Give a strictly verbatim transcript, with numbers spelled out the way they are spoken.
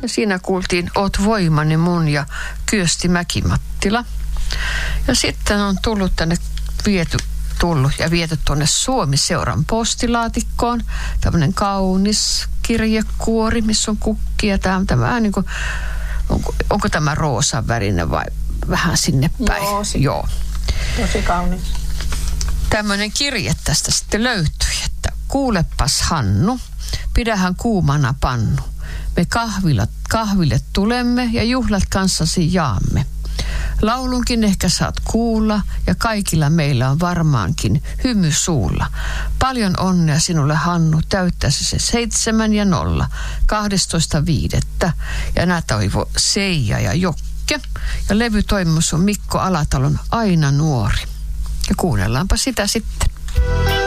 Ja siinä kuultiin Oot voimani mun ja Kyösti Mäki-Mattila. Ja sitten on tullut tänne viety, tullut ja viety tuonne Suomi-seuran postilaatikkoon. Tämmöinen kaunis kirjekuori, missä on kukkia. Tämä, tämä niin kuin, onko, onko tämä roosan värinen vai vähän sinne päin? Joo, si- Joo. Tosi kaunis. Tämmöinen kirje tästä sitten löytyi, että kuulepas Hannu, pidähän kuumana pannu. Me kahvilat, kahville tulemme ja juhlat kanssasi jaamme. Laulunkin ehkä saat kuulla ja kaikilla meillä on varmaankin hymy suulla. Paljon onnea sinulle Hannu, täyttäisi se seitsemän ja nolla, kahdestoista viidettä. Ja nämä toivo Seija ja Jokke. Ja levytoimimus on Mikko Alatalon Aina nuori. Ja kuunnellaanpa sitä sitten.